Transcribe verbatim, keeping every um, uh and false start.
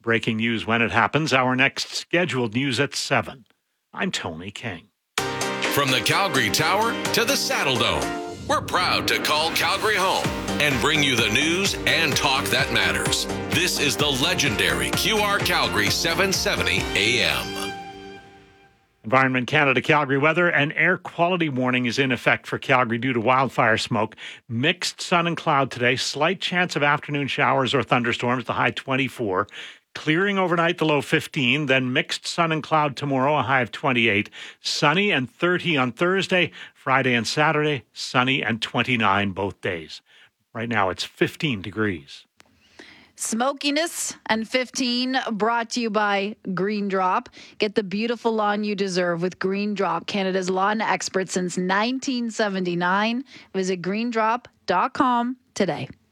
Breaking news when it happens. Our next scheduled news at seven. I'm Tony King. From the Calgary Tower to the Saddle Dome, we're proud to call Calgary home and bring you the news and talk that matters. This is the legendary Q R Calgary seven seventy A M. Environment Canada Calgary weather. An air quality warning is in effect for Calgary due to wildfire smoke. Mixed sun and cloud today. Slight chance of afternoon showers or thunderstorms, the high twenty-four. Clearing overnight, the low fifteen. Then mixed sun and cloud tomorrow, a high of twenty-eight. Sunny and thirty on Thursday. Friday and Saturday, sunny and twenty-nine both days. Right now, it's fifteen degrees. Smokiness and fifteen, brought to you by Green Drop. Get the beautiful lawn you deserve with Green Drop, Canada's lawn expert since nineteen seventy-nine. Visit green drop dot com today.